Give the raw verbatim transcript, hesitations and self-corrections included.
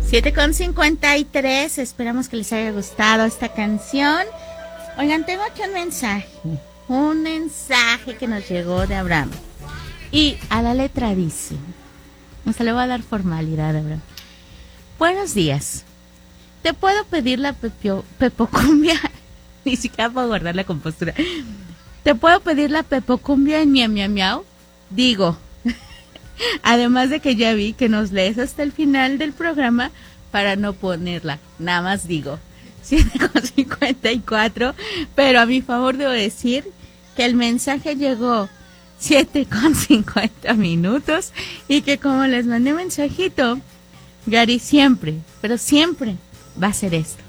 siete con cincuenta y tres, esperamos que les haya gustado esta canción. Oigan, tengo aquí un mensaje, un mensaje que nos llegó de Abraham. Y a la letra dice, o sea, le voy a dar formalidad a Abraham. Buenos días, ¿te puedo pedir la pepio, pepocumbia? Ni siquiera puedo guardar la compostura. ¿Te puedo pedir la pepocumbia en miau miau miau? Digo, además de que ya vi que nos lees hasta el final del programa para no ponerla, nada más digo, siete con cincuenta y cuatro, pero a mi favor debo decir que el mensaje llegó siete con cincuenta minutos y que como les mandé mensajito, Gary siempre, pero siempre va a ser esto.